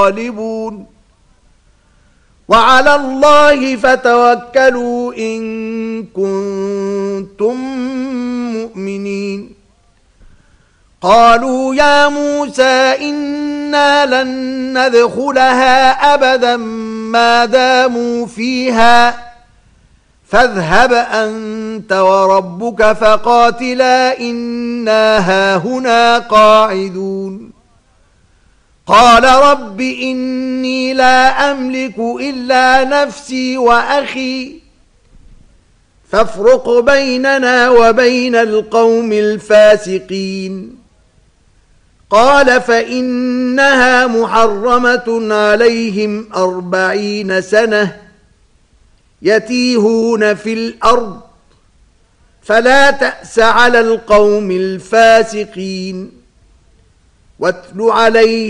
غالبون وعلى الله فتوكلوا إن كنتم مؤمنين قالوا يا موسى إنا لن ندخلها أبدا ما داموا فيها فاذهب أنت وربك فقاتلا إنا هاهنا قاعدون قال رب إني لا أملك إلا نفسي وأخي فافرق بيننا وبين القوم الفاسقين قال فإنها محرمة عليهم 40 سنة يتيهون في الأرض فلا تأس على القوم الفاسقين واتل عليهم